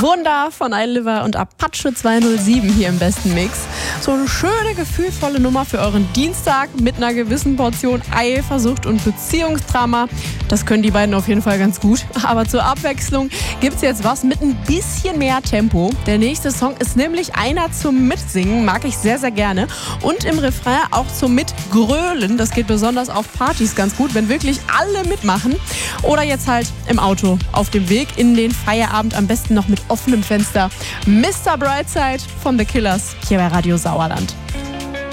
Wunder von iLiver und Apache 207 hier im besten Mix. So eine schöne, gefühlvolle Nummer für euren Dienstag mit einer gewissen Portion Eifersucht und Beziehungsdrama. Das können die beiden auf jeden Fall ganz gut. Aber zur Abwechslung gibt's jetzt was mit ein bisschen mehr Tempo. Der nächste Song ist nämlich einer zum Mitsingen, mag ich sehr, sehr gerne. Und im Refrain auch zum Mitgrölen. Das geht besonders auf Partys ganz gut, wenn wirklich alle mitmachen. Oder jetzt halt im Auto auf dem Weg in den Feierabend, am besten noch mit offenem Fenster. Mr. Brightside von The Killers hier bei Radio Sauerland.